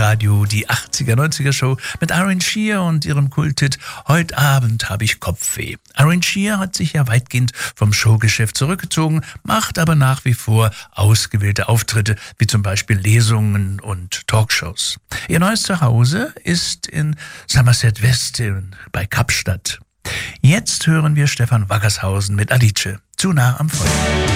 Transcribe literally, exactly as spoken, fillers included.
Radio, die achtziger, neunziger Show mit Aaron Shear und ihrem Kulthit Heute Abend habe ich Kopfweh. Aaron Shear hat sich ja weitgehend vom Showgeschäft zurückgezogen, macht aber nach wie vor ausgewählte Auftritte, wie zum Beispiel Lesungen und Talkshows. Ihr neues Zuhause ist in Somerset West bei Kapstadt. Jetzt hören wir Stefan Wackershausen mit Alice, zu nah am Feuer.